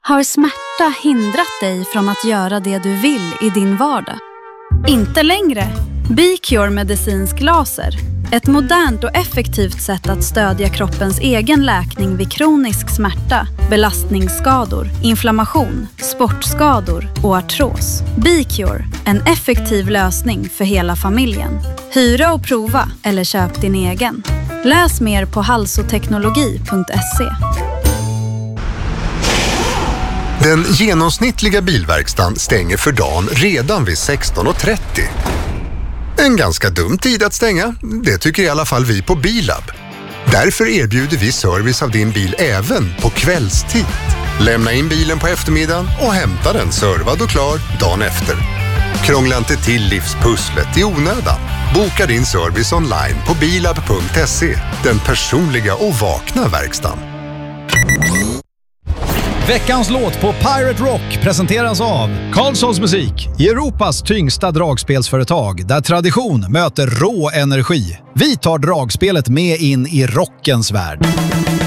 Har smärta hindrat dig från att göra det du vill i din vardag? Inte längre. B-Cure medicinsk laser. Ett modernt och effektivt sätt att stödja kroppens egen läkning vid kronisk smärta, belastningsskador, inflammation, sportskador och artros. B-Cure, en effektiv lösning för hela familjen. Hyra och prova eller köp din egen. Läs mer på halsoteknologi.se. Den genomsnittliga bilverkstan stänger för dagen redan vid 16:30. En ganska dum tid att stänga, det tycker i alla fall vi på Bilab. Därför erbjuder vi service av din bil även på kvällstid. Lämna in bilen på eftermiddagen och hämta den servad och klar dagen efter. Krångla inte till livspusslet i onödan. Boka din service online på bilab.se. Den personliga och vakna verkstan. Veckans låt på Pirate Rock presenteras av Carlssons Musik, Europas tyngsta dragspelsföretag där tradition möter rå energi. Vi tar dragspelet med in i rockens värld.